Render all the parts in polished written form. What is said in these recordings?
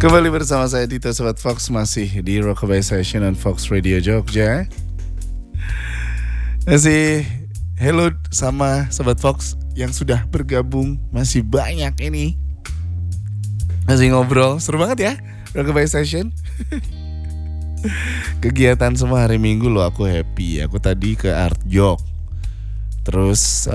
Kembali bersama saya Dito Sobat Fox, masih di Rockabye Session on Fox Radio Jogja. Masih hello sama Sobat Fox yang sudah bergabung, masih banyak ini. Masih ngobrol, seru banget ya Rockabye Session. Kegiatan semua hari Minggu loh, aku happy. Aku tadi ke Art Jog. Terus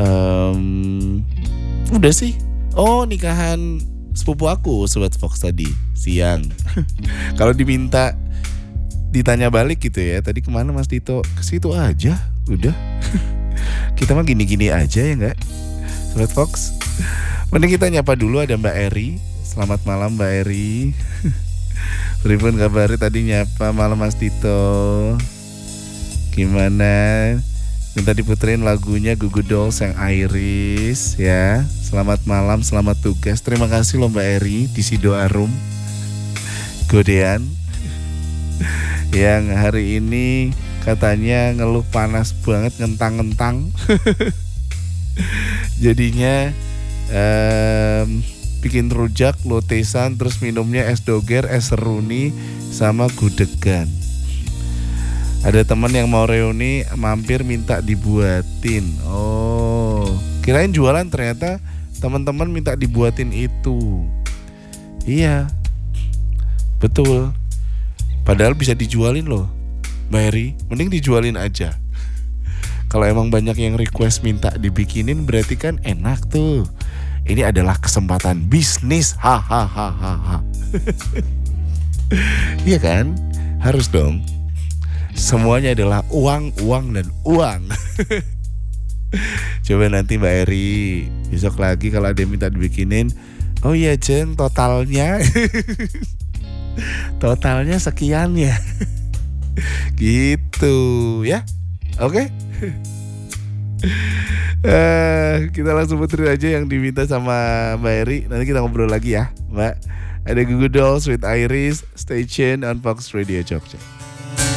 udah sih. Oh, nikahan sepupu aku Sobat Fox tadi siang. Kalau ditanya balik gitu ya, tadi kemana Mas Dito? Ke situ aja, udah. Kita mah gini-gini aja ya nggak, Sobat Fox? Mending kita nyapa dulu, ada Mbak Eri. Selamat malam Mbak Eri. Pripun kabarnya tadi nyapa malam Mas Dito? Gimana? Minta diputerin lagunya Goo Goo Dolls yang Iris ya. Selamat malam, selamat tugas. Terima kasih loh Mbak Eri di Sido Arum Godean yang hari ini katanya ngeluh panas banget, ngentang-ngentang. Jadinya bikin rujak, lotesan, terus minumnya es doger, es seruni, sama gudegan. Ada teman yang mau reuni, mampir minta dibuatin. Oh, kirain jualan, ternyata teman-teman minta dibuatin itu. Iya, betul. Padahal bisa dijualin loh, Mbak Eri. Mending dijualin aja. Kalau emang banyak yang request minta dibikinin, berarti kan enak tuh. Ini adalah kesempatan bisnis, hahaha. Iya kan? Harus dong. Semuanya adalah uang, uang, dan uang. Coba nanti Mbak Eri besok lagi kalau ada yang minta dibikinin, oh iya Jen, totalnya totalnya sekian ya. Gitu ya. Oke. Kita langsung puterin aja yang diminta sama Mbak Eri. Nanti kita ngobrol lagi ya Mbak. Ada Goo Goo Dolls with Iris. Stay tuned on Fox Radio Jogja.